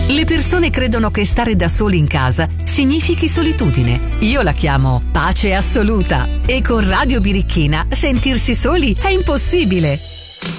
Le persone credono che stare da soli in casa significhi solitudine. Io la chiamo pace assoluta. E con Radio Birichina sentirsi soli è impossibile.